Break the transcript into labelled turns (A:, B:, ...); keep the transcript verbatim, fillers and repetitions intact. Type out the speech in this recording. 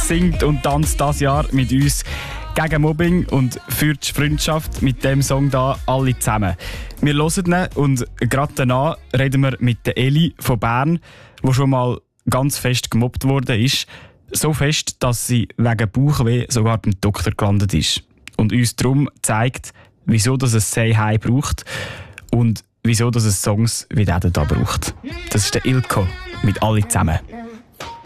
A: singt und tanzt das Jahr mit uns gegen Mobbing und für die Freundschaft mit dem Song da alle zusammen. Wir hören ihn und gerade danach reden wir mit der Eli von Bern, die schon mal ganz fest gemobbt worden ist. So fest, dass sie wegen Bauchweh sogar beim Doktor gelandet ist. Und uns darum zeigt, wieso das es «Say Hi» braucht und wieso das es Songs wie diesen da braucht. Das ist der Ilko mit «Alle zusammen».